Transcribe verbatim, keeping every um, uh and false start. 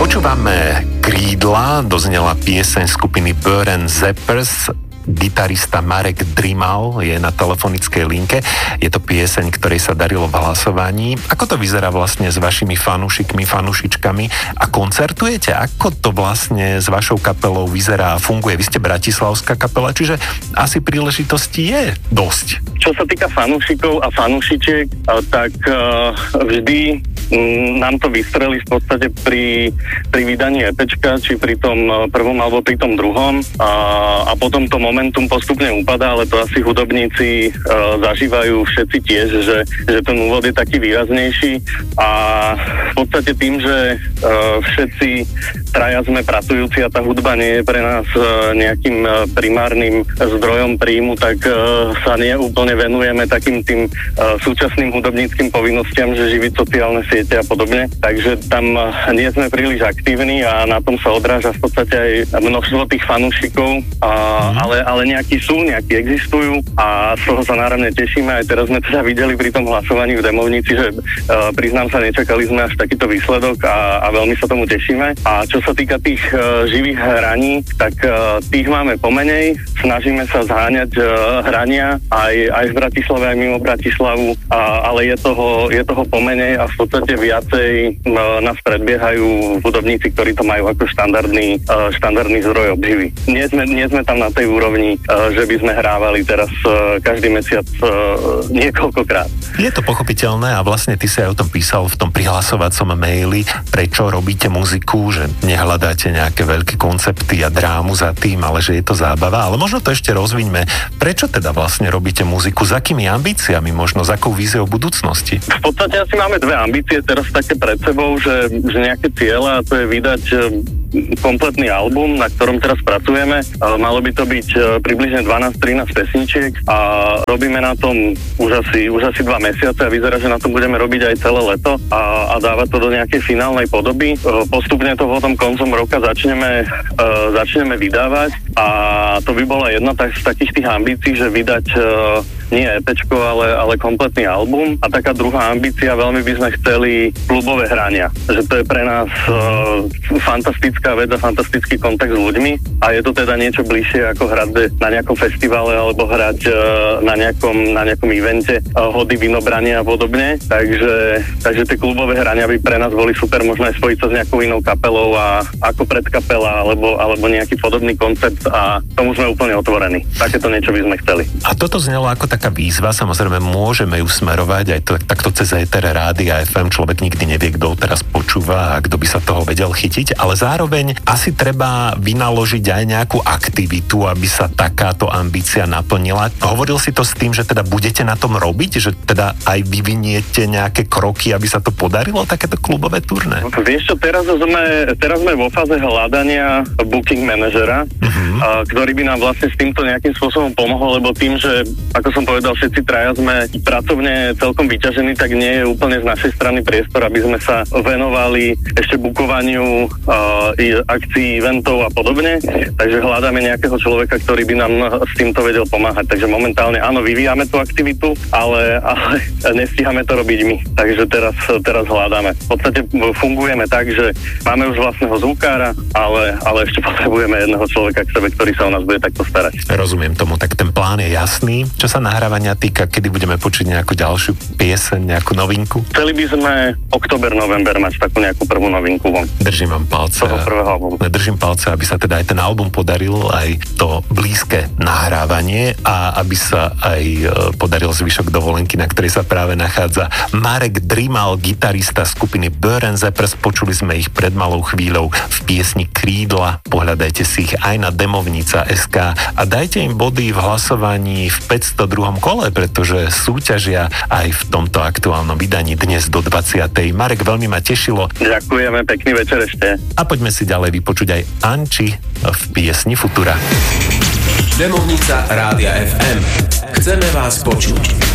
Počúvame Krídla, doznela pieseň skupiny Burn Zappers. Gitarista Marek Drimal je na telefonickej linke. Je to pieseň, ktorej sa darilo v hlasovaní. Ako to vyzerá vlastne s vašimi fanúšikmi, fanúšičkami? A koncertujete? Ako to vlastne s vašou kapelou vyzerá a funguje? Vy ste bratislavská kapela, čiže asi príležitosti je dosť. Čo sa týka fanúšikov a fanúšičiek, tak vždy nám to vystrelí v podstate pri, pri vydaní EPčka, či pri tom prvom alebo pri tom druhom a, a potom to momentum postupne upadá, ale to asi hudobníci uh, zažívajú všetci tiež, že, že ten úvod je taký výraznejší a v podstate tým, že uh, všetci traja sme pracujúci a tá hudba nie je pre nás uh, nejakým uh, primárnym zdrojom príjmu, tak uh, sa nie úplne venujeme takým tým uh, súčasným hudobníckym povinnostiam, že živiť sociálne siete a podobne. Takže tam uh, nie sme príliš aktívni a na tom sa odráža v podstate aj množstvo tých fanúšikov, uh, mm. ale ale nejakí sú, nejakí existujú a z toho sa náramne tešíme. Aj teraz sme teda videli pri tom hlasovaní v Demovnici, že uh, priznám sa, nečakali sme až takýto výsledok a, a veľmi sa tomu tešíme. A čo sa týka tých uh, živých hraní, tak uh, tých máme pomenej. Snažíme sa zháňať uh, hrania aj, aj v Bratislave, aj mimo Bratislavu, a, ale je toho, je toho pomenej a v podstate viacej uh, nás predbiehajú hudobníci, ktorí to majú ako štandardný, uh, štandardný zdroj obživy. Nie sme, nie sme tam na tej úrovni, že by sme hrávali teraz každý mesiac niekoľkokrát. Je to pochopiteľné a vlastne ty si aj o tom písal v tom prihlasovacom maili, prečo robíte muziku, že nehľadáte nejaké veľké koncepty a drámu za tým, ale že je to zábava. Ale možno to ešte rozviňme. Prečo teda vlastne robíte muziku? S akými ambíciami možno? S akou víziou budúcnosti? V podstate asi máme dve ambície teraz také pred sebou, že, že nejaké cieľa, a to je vydať kompletný album, na ktorom teraz pracujeme. Malo by to byť približne dvanásť trinásť pesničiek a robíme na tom už asi, už asi dva mesiace a vyzerá, že na tom budeme robiť aj celé leto a, a dávať to do nejakej finálnej podoby. Postupne to potom koncom roka začneme, uh, začneme vydávať a to by bola jedna tak, z takých tých ambícií, že vydať uh, nie EPčko, ale, ale kompletný album. A taká druhá ambícia, veľmi by sme chceli klubové hrania. Že to je pre nás uh, fantastická vec a fantastický kontakt s ľuďmi a je to teda niečo bližšie ako hrať na nejakom festivale alebo hrať uh, na, nejakom, na nejakom evente uh, hody, vinobrania a podobne. Takže, takže tie klubové hrania by pre nás boli super, možno aj spojiť sa s nejakou inou kapelou a ako predkapela alebo, alebo nejaký podobný koncept a tomu sme úplne otvorení. Takéto niečo by sme chceli. A toto znelo ako taká výzva, samozrejme môžeme ju smerovať aj to, takto cez éter rádia ef em, človek nikdy nevie, kto teraz počúva a kto by sa toho vedel chytiť, ale zároveň asi treba vynaložiť aj nejakú aktivitu, aby sa takáto ambícia naplnila. Hovoril si to s tým, že teda budete na tom robiť, že teda aj vyviniete nejaké kroky, aby sa to podarilo, takéto klubové turné? Vieš čo, teraz sme, teraz sme vo fáze hľadania booking manažera, uh-huh. a, ktorý by nám vlastne s týmto nejakým spôsobom pomohol, lebo tým, že ako som povedal, všetci traja sme pracovne celkom vyťažení, tak nie je úplne z našej strany priestor, aby sme sa venovali ešte bukovaniu uh, akcií, eventov a podobne. Takže hľadáme nejakého človeka, ktorý by nám s týmto vedel pomáhať. Takže momentálne áno, vyvíjame tú aktivitu, ale, ale nestíhame to robiť my. Takže teraz, teraz hľadáme. V podstate fungujeme tak, že máme už vlastného zvukára, ale, ale ešte potrebujeme jedného človeka k sebe, ktorý sa o nás bude takto starať. Rozumiem tomu, tak ten plán je jasný. Čo sa nahrávania týka, kedy budeme počuť nejakú ďalšiu pieseň, nejakú novinku? Chceli by sme október, november mať takú nejakú prvú novinku von. Držím vám palce. Toho prvého albumu. Držím palce, aby sa teda aj ten album podaril, aj to blízke nahrávanie a aby sa aj podaril zvyšok dovolenky, na ktorej sa práve nachádza Marek Drimal, gitarista skupiny Burn Zappers. Počuli sme ich pred malou chvíľou v piesni Krídla. Pohľadajte si ich aj na demovnica bodka es ká a dajte im body v hlasovaní v päťstodruhom kole, pretože súťažia aj v tomto aktuálnom vydaní dnes do dvadsiatej Marek, veľmi ma tešilo. Ďakujeme, pekný večer ešte. A poďme si ďalej vypočuť aj Anči v piesni Futura. Demovnica Rádia ef em. Chceme vás počuť.